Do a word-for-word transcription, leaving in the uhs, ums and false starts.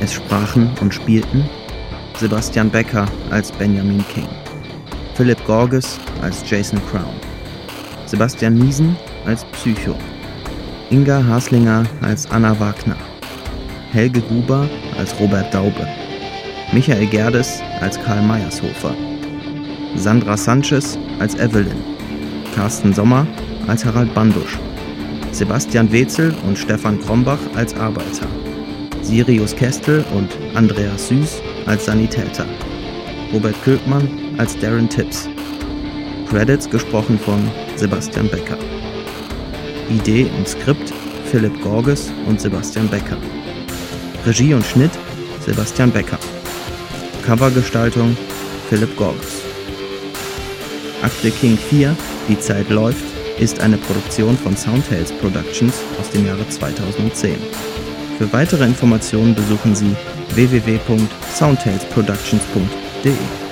Es sprachen und spielten Sebastian Becker als Benjamin King, Philipp Gorges als Jason Crown, Sebastian Miesen als Psycho, Inga Haslinger als Anna Wagner, Helge Guber als Robert Daube, Michael Gerdes als Karl Meyershofer, Sandra Sanchez als Evelyn, Carsten Sommer als Harald Bandusch, Sebastian Wetzel und Stefan Krombach als Arbeiter, Sirius Kestel und Andreas Süß als Sanitäter, Robert Köpmann als Darren Tips. Credits gesprochen von Sebastian Becker. Idee und Skript Philipp Gorges und Sebastian Becker. Regie und Schnitt Sebastian Becker. Covergestaltung Philipp Gorges. Akte King vier, Die Zeit läuft, ist eine Produktion von Soundtales Productions aus dem Jahre zweitausendzehn. Für weitere Informationen besuchen Sie w w w punkt soundtalesproductions punkt d e.